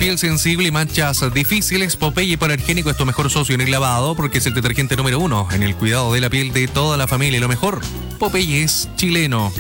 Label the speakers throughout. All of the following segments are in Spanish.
Speaker 1: piel sensible y manchas difíciles, Popeye Hipoalergénico es tu mejor socio en el lavado porque es el detergente número 1 en el cuidado de la piel de toda la familia. Y lo mejor, Popeye es chileno.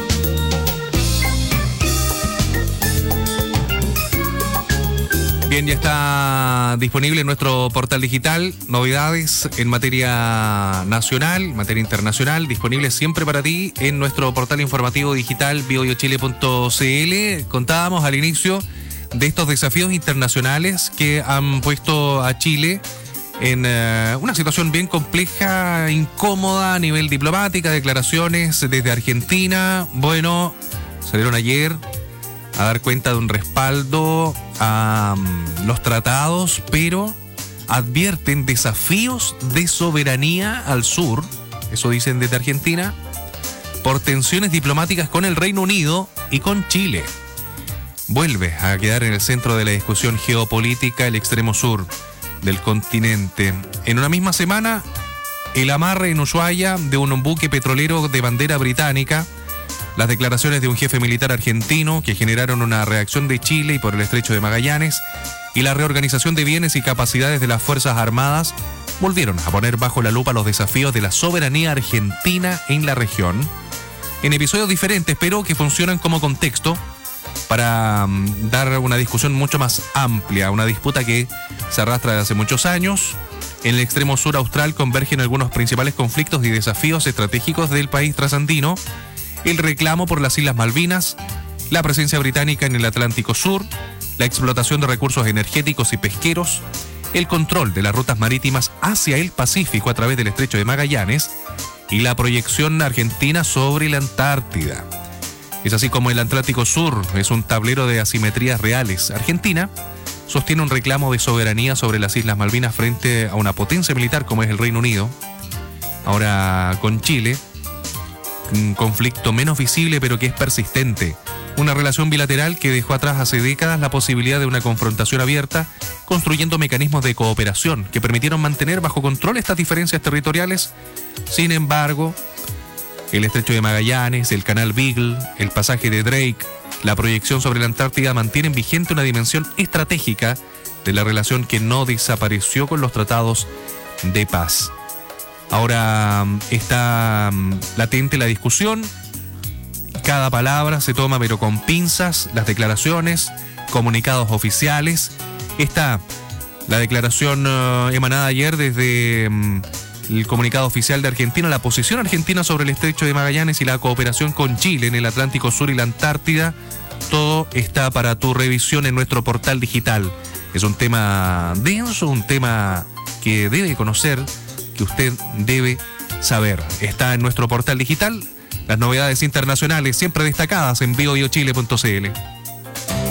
Speaker 1: Bien, ya está disponible en nuestro portal digital novedades en materia nacional, materia internacional, disponible siempre para ti en nuestro portal informativo digital biochile.cl. Contábamos al inicio de estos desafíos internacionales que han puesto a Chile en una situación bien compleja, incómoda a nivel diplomática, declaraciones desde Argentina. Bueno, salieron ayer a dar cuenta de un respaldo a los tratados, pero advierten desafíos de soberanía al sur, eso dicen desde Argentina, por tensiones diplomáticas con el Reino Unido y con Chile. Vuelve a quedar en el centro de la discusión geopolítica el extremo sur del continente. En una misma semana, el amarre en Ushuaia de un buque petrolero de bandera británica, las declaraciones de un jefe militar argentino que generaron una reacción de Chile y por el estrecho de Magallanes, y la reorganización de bienes y capacidades de las Fuerzas Armadas volvieron a poner bajo la lupa los desafíos de la soberanía argentina en la región, en episodios diferentes pero que funcionan como contexto para dar una discusión mucho más amplia, una disputa que se arrastra desde hace muchos años. En el extremo sur austral convergen algunos principales conflictos y desafíos estratégicos del país trasandino: el reclamo por las Islas Malvinas, la presencia británica en el Atlántico Sur, la explotación de recursos energéticos y pesqueros, el control de las rutas marítimas hacia el Pacífico a través del estrecho de Magallanes y la proyección argentina sobre la Antártida. Es así como el Atlántico Sur es un tablero de asimetrías reales. Argentina sostiene un reclamo de soberanía sobre las Islas Malvinas frente a una potencia militar como es el Reino Unido. Ahora con Chile, un conflicto menos visible pero que es persistente. Una relación bilateral que dejó atrás hace décadas la posibilidad de una confrontación abierta, construyendo mecanismos de cooperación que permitieron mantener bajo control estas diferencias territoriales. Sin embargo, el estrecho de Magallanes, el canal Beagle, el pasaje de Drake, la proyección sobre la Antártida mantienen vigente una dimensión estratégica de la relación que no desapareció con los tratados de paz. Ahora está latente la discusión, cada palabra se toma pero con pinzas, las declaraciones, comunicados oficiales. Está la declaración emanada ayer desde el comunicado oficial de Argentina, la posición argentina sobre el estrecho de Magallanes y la cooperación con Chile en el Atlántico Sur y la Antártida. Todo está para tu revisión en nuestro portal digital. Es un tema denso, un tema que debe conocer, que usted debe saber. Está en nuestro portal digital las novedades internacionales siempre destacadas en biochile.cl.